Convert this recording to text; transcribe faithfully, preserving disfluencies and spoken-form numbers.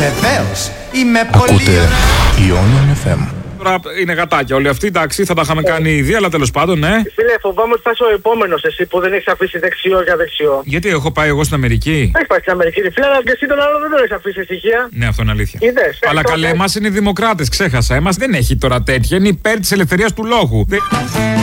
Βεβαίως, είμαι πολύ Ακούτε Ionian εφ εμ. Τώρα είναι γατάκια όλοι αυτοί, εντάξει, θα τα είχαμε κάνει ήδη, αλλά τέλος πάντων, ναι. Φίλε, φοβάμαι ότι θα είσαι ο επόμενος εσύ που δεν έχεις αφήσει δεξιό για δεξιό. Γιατί έχω πάει εγώ στην Αμερική. Έχεις πάει στην Αμερική, ρε φίλε, αλλά και εσύ τον άλλο δεν τον έχεις αφήσει στοιχεία. Ναι, αυτό είναι αλήθεια. Είδες. Αλλά ε, καλέ, εμάς είναι οι δημοκράτες, ξέχασα. Εμάς δεν έχει τώρα τέτοια, είναι υπέρ της ελευθερίας του λόγου.